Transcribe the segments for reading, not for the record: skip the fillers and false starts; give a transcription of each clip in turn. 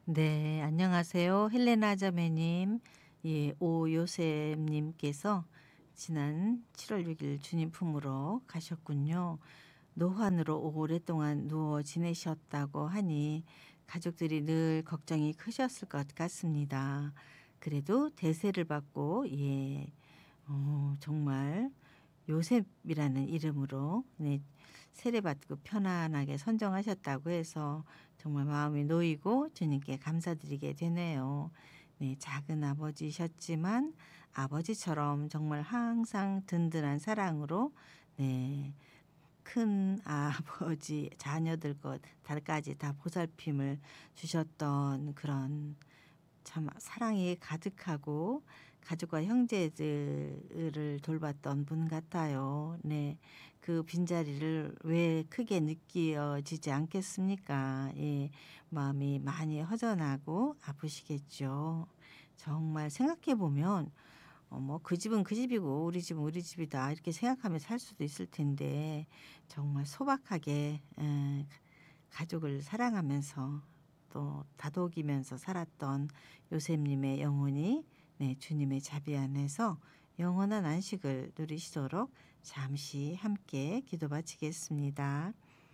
네, 안녕하세요. 헬레나 자매님, 예, 오요셉님께서 지난 7월 6일 주님 품으로 가셨군요. 노환으로 오랫동안 누워 지내셨다고 하니 가족들이 늘 걱정이 크셨을 것 같습니다. 그래도 대세를 받고, 예, 정말 요셉이라는 이름으로 네, 세례받고 편안하게 선정하셨다고 해서 정말 마음이 놓이고 주님께 감사드리게 되네요. 네, 작은 아버지셨지만 아버지처럼 정말 항상 든든한 사랑으로 네, 큰 아버지 자녀들 것까지 다 보살핌을 주셨던 그런 참 사랑이 가득하고 가족과 형제들을 돌봤던 분 같아요. 네. 그 빈자리를 왜 크게 느껴지지 않겠습니까? 예. 마음이 많이 허전하고 아프시겠죠. 정말 생각해 보면 뭐 그 집은 그 집이고 우리 집은 우리 집이다 이렇게 생각하며 살 수도 있을 텐데 정말 소박하게 가족을 사랑하면서 또 다독이면서 살았던 요셉님의 영혼이 네, 주님의 자비 안에서 영원한 안식을 누리시도록 잠시 함께 기도 바치겠습니다.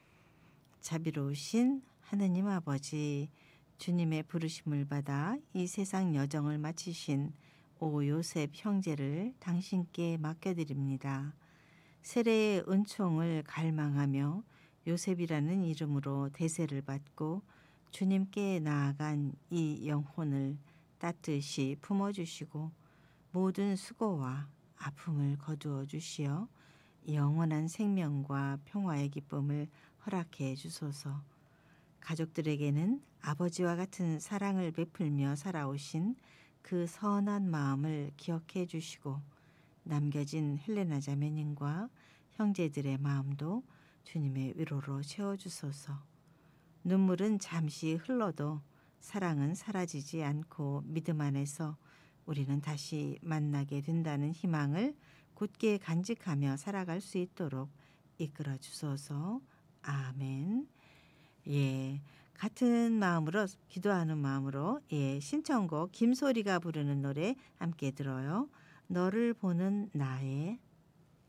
자비로우신 하느님 아버지, 주님의 부르심을 받아 이 세상 여정을 마치신 오 요셉 형제를 당신께 맡겨드립니다. 세례의 은총을 갈망하며 요셉이라는 이름으로 대세를 받고 주님께 나아간 이 영혼을 따뜻이 품어주시고 모든 수고와 아픔을 거두어 주시어 영원한 생명과 평화의 기쁨을 허락해 주소서. 가족들에게는 아버지와 같은 사랑을 베풀며 살아오신 그 선한 마음을 기억해 주시고 남겨진 헬레나 자매님과 형제들의 마음도 주님의 위로로 채워주소서. 눈물은 잠시 흘러도 사랑은 사라지지 않고 믿음 안에서 우리는 다시 만나게 된다는 희망을 굳게 간직하며 살아갈 수 있도록 이끌어 주소서. 아멘. 예, 같은 마음으로 기도하는 마음으로 예, 신청곡 김소리가 부르는 노래 함께 들어요. 너를 보는 나의